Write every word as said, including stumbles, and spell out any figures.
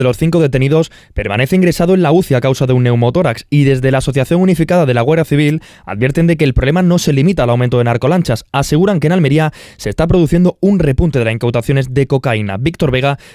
de los cinco detenidos permanece ingresado en la U C I a causa de un neumotórax y desde la Asociación Unificada de la Guardia Civil advierten de que el problema no se limita al aumento de narcolanchas. Aseguran que en Almería se está produciendo un repunte de las incautaciones de cocaína. Víctor Vega,